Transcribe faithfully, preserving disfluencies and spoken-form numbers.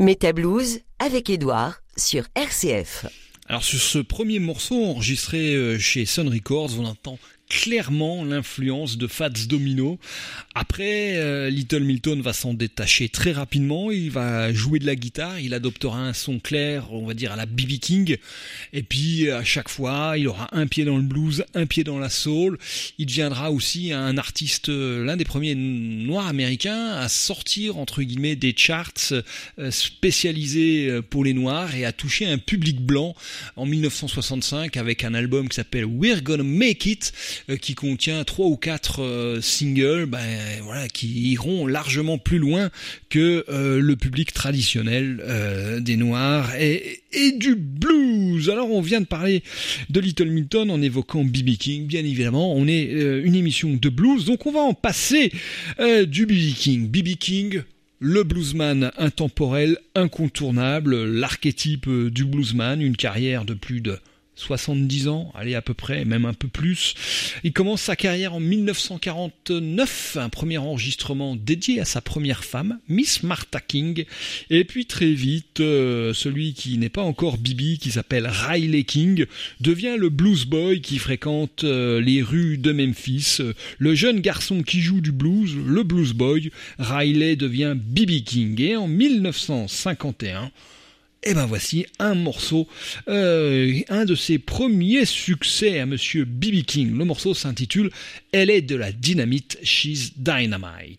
Méta Blues avec Édouard sur R C F. Alors sur ce premier morceau enregistré chez Sun Records, on entend clairement l'influence de Fats Domino. Après, euh, Little Milton va s'en détacher très rapidement, il va jouer de la guitare, il adoptera un son clair, on va dire à la B B King, et puis à chaque fois, il aura un pied dans le blues, un pied dans la soul. Il deviendra aussi un artiste, l'un des premiers noirs américains à sortir, entre guillemets, des charts euh, spécialisés pour les noirs et à toucher un public blanc en dix-neuf cent soixante-cinq avec un album qui s'appelle We're Gonna Make It, qui contient trois ou quatre euh, singles ben, voilà, qui iront largement plus loin que euh, le public traditionnel euh, des Noirs et, et du blues. Alors on vient de parler de Little Milton en évoquant B B King, bien évidemment, on est euh, une émission de blues, donc on va en passer euh, du B B King. B B King, le bluesman intemporel, incontournable, l'archétype du bluesman, une carrière de plus de soixante-dix ans, allez à peu près, même un peu plus. Il commence sa carrière en dix-neuf cent quarante-neuf, un premier enregistrement dédié à sa première femme, Miss Martha King, et puis très vite, euh, celui qui n'est pas encore B B, qui s'appelle Riley King, devient le blues boy qui fréquente euh, les rues de Memphis. Le jeune garçon qui joue du blues, le blues boy, Riley devient B B King, et en dix-neuf cent cinquante et un, et ben voici un morceau, euh, un de ses premiers succès à monsieur B B King. Le morceau s'intitule « Elle est de la dynamite, she's dynamite ».